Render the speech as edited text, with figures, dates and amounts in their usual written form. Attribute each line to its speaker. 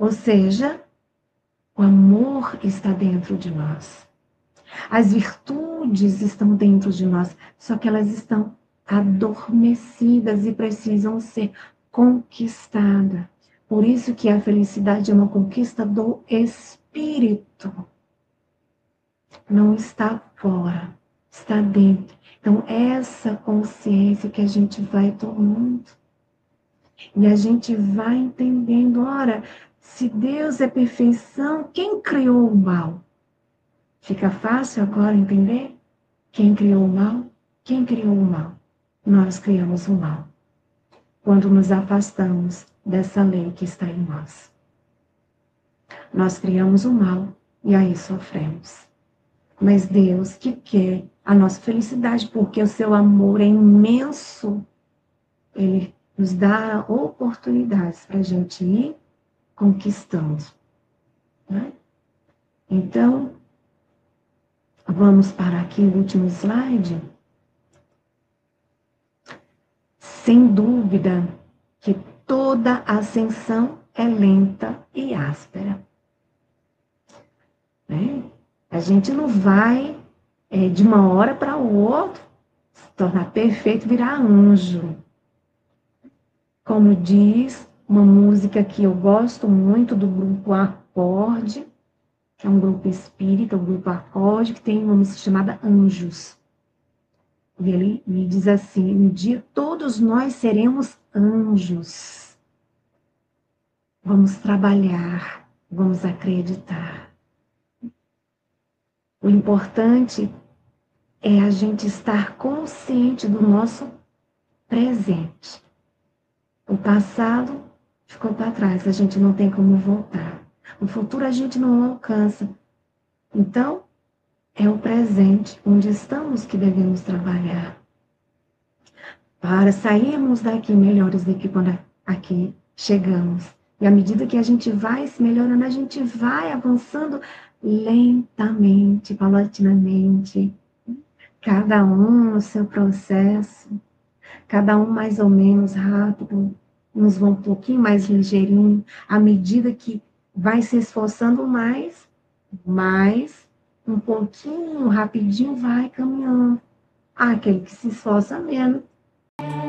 Speaker 1: Ou seja, o amor está dentro de nós. As virtudes estão dentro de nós, só que elas estão adormecidas e precisam ser conquistadas. Por isso que a felicidade é uma conquista do espírito. Não está fora, está dentro. Então, essa consciência que a gente vai tomando. E a gente vai entendendo, ora, se Deus é perfeição, quem criou o mal? Fica fácil agora entender? Quem criou o mal? Quem criou o mal? Nós criamos o mal. Quando nos afastamos dessa lei que está em nós. Nós criamos o mal e aí sofremos. Mas Deus que quer a nossa felicidade, porque o seu amor é imenso, Ele nos dá oportunidades para a gente ir conquistando. Né? Então, vamos para aqui o último slide. Sem dúvida que toda ascensão é lenta e áspera. Né? A gente não vai de uma hora para outra se tornar perfeito, virar anjo. Como diz uma música que eu gosto muito do grupo Acorde, que é um grupo espírita, o grupo Acorde, que tem uma música chamada Anjos. E ele me diz assim, um dia todos nós seremos anjos. Vamos trabalhar, vamos acreditar. O importante é a gente estar consciente do nosso presente. O passado ficou para trás, a gente não tem como voltar. O futuro a gente não alcança. Então, é o presente, onde estamos, que devemos trabalhar. Para sairmos daqui melhores do que quando aqui chegamos. E à medida que a gente vai se melhorando, a gente vai avançando lentamente, paulatinamente. Cada um no seu processo, cada um mais ou menos rápido, uns vão um pouquinho mais ligeirinho, à medida que vai se esforçando mais, um pouquinho rapidinho vai caminhando. Aquele que se esforça menos